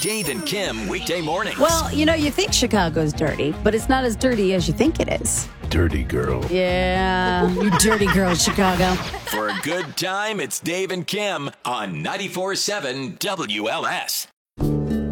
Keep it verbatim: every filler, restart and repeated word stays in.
Dave and Kim weekday mornings. Well, you know, you think Chicago's dirty, but it's not as dirty as you think it is. Dirty girl. Yeah, you dirty girl, Chicago. For a good time, it's Dave and Kim on ninety-four point seven W L S.